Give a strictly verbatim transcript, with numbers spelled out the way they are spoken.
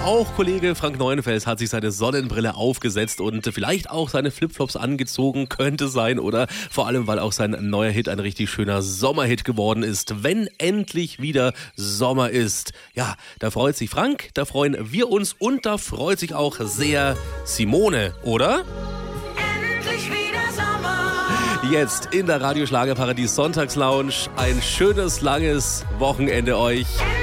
Auch Kollege Frank Neuenfels hat sich seine Sonnenbrille aufgesetzt und vielleicht auch seine Flipflops angezogen, könnte sein. Oder vor allem, weil auch sein neuer Hit ein richtig schöner Sommerhit geworden ist. Wenn endlich wieder Sommer ist. Ja, da freut sich Frank, da freuen wir uns und da freut sich auch sehr Simone, oder? Endlich wieder Sommer. Jetzt in der Radio Schlagerparadies Sonntagslounge. Ein schönes, langes Wochenende euch.